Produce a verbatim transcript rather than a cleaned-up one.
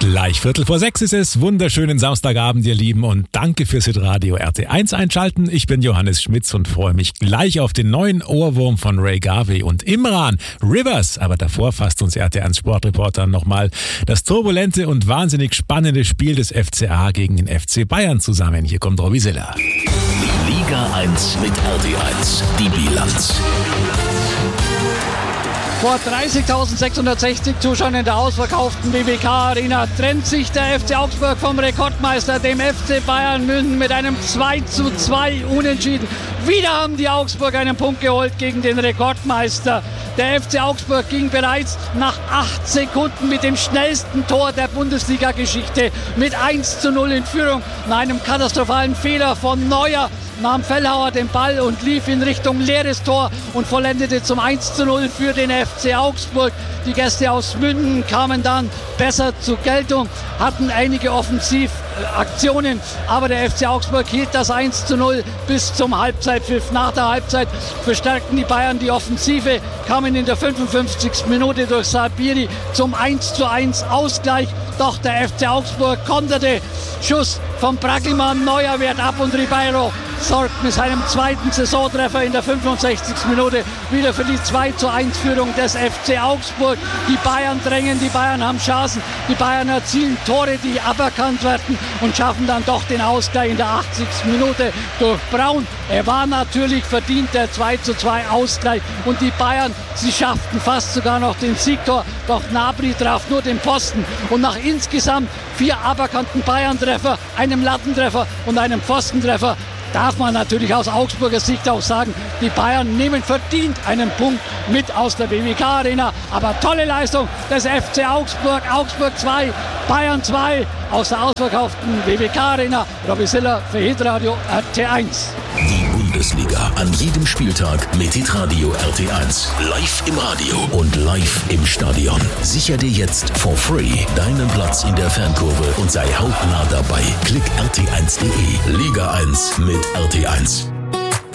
Gleich Viertel vor sechs ist es. Wunderschönen Samstagabend, ihr Lieben, und danke fürs Hitradio R T eins einschalten. Ich bin Johannes Schmitz und freue mich gleich auf den neuen Ohrwurm von Ray Garvey und Imran Rivers. Aber davor fasst uns R T eins Sportreporter nochmal das turbulente und wahnsinnig spannende Spiel des F C A gegen den F C Bayern zusammen. Hier kommt Robbie Siller. Liga eins mit R T eins, die Bilanz. Vor dreißigtausendsechshundertsechzig Zuschauern in der ausverkauften B W K-Arena trennt sich der F C Augsburg vom Rekordmeister, dem F C Bayern München, mit einem zwei zu zwei Unentschieden. Wieder haben die Augsburger einen Punkt geholt gegen den Rekordmeister. Der F C Augsburg ging bereits nach acht Sekunden mit dem schnellsten Tor der Bundesliga-Geschichte mit eins zu null in Führung. Nach einem katastrophalen Fehler von Neuer nahm Fellhauer den Ball und lief in Richtung leeres Tor und vollendete zum eins zu null für den F C Augsburg. Die Gäste aus München kamen dann besser zur Geltung, hatten einige Offensivaktionen, aber der F C Augsburg hielt das eins zu null bis zum Halbzeitpfiff. Nach der Halbzeit verstärkten die Bayern die Offensive, kamen in der fünfundfünfzigsten Minute durch Sabiri zum eins zu eins Ausgleich. Doch der F C Augsburg konterte. Schuss von Braggelmann, Neuer wehrt ab und Ribeiro sorgt mit seinem zweiten Saisontreffer in der fünfundsechzigsten Minute wieder für die zwei zu eins Führung des F C Augsburg. Die Bayern drängen, die Bayern haben Chancen, die Bayern erzielen Tore, die aberkannt werden und schaffen dann doch den Ausgleich in der achtzigsten Minute durch Braun. Er war natürlich verdient, der zwei zu zwei Ausgleich, und die Bayern, sie schafften fast sogar noch den Siegtor, doch Gnabry traf nur den Pfosten, und nach insgesamt vier aberkannten Bayern-Treffer, einem Lattentreffer und einem Pfostentreffer darf man natürlich aus Augsburger Sicht auch sagen, die Bayern nehmen verdient einen Punkt mit aus der B W K-Arena. Aber tolle Leistung des F C Augsburg. Augsburg zwei, Bayern zwei aus der ausverkauften B W K-Arena. Robbie Siller für Hitradio R T eins. Die Bundesliga an jedem Spieltag mit Hitradio R T eins. Live im Radio und live im Stadion. Sicher dir jetzt for free deinen Platz in der Fankurve und sei hautnah dabei. Klick R T eins punkt de. Liga eins mit R T eins.